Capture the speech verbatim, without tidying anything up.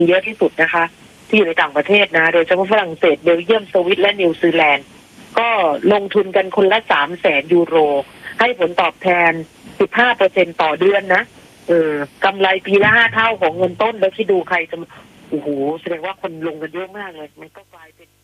เยอะที่สุดนะคะที่อยู่ในต่างประเทศนะโดยเฉพาะฝรั่งเศสเบลเยียมสวิตและนิวซีแลนด์ก็ลงทุนกันคนละสามแสนยูโรให้ผลตอบแทน สิบห้าเปอร์เซ็นต์ ต่อเดือนนะเออกำไรปีละห้าเท่าของเงินต้นแล้วที่ดูใครจะโอ้โหแสดงว่าคนลงกันเยอะมากเลยมันก็กลายเป็น